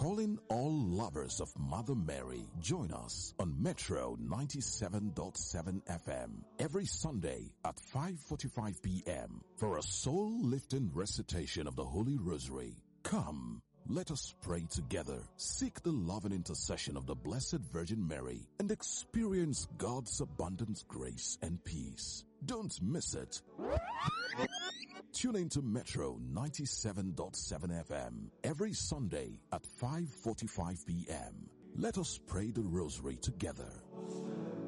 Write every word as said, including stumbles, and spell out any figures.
Calling all lovers of Mother Mary, join us on Metro ninety-seven point seven F M every Sunday at five forty-five p.m. for a soul-lifting recitation of the Holy Rosary. Come, let us pray together, seek the loving intercession of the Blessed Virgin Mary, and experience God's abundant grace and peace. Don't miss it. Tune into Metro ninety-seven point seven F M every Sunday at five forty-five p.m. Let us pray the Rosary together.